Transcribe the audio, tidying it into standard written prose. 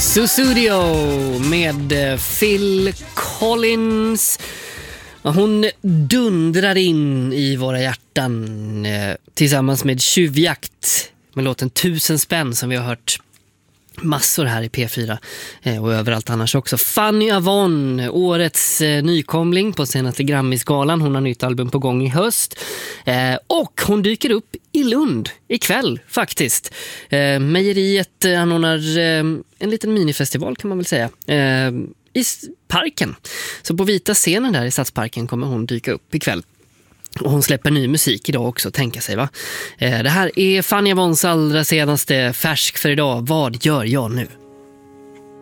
Sussudio med Phil Collins. Hon dundrar in i våra hjärtan tillsammans med Tjuvjakt med låten 1000 spänn som vi har hört massor här i P4 och överallt annars också. Fanny Avon, årets nykomling på senaste Grammisgalan. Hon har nytt album på gång i höst. Och hon dyker upp i Lund ikväll faktiskt. Mejeriet anordnar en liten minifestival kan man väl säga. I parken. Så på vita scenen där i Stadsparken kommer hon dyka upp ikväll. Och hon släpper ny musik idag också, tänka sig va. Det här är Fanny Avons allra senaste färsk för idag. Vad gör jag nu?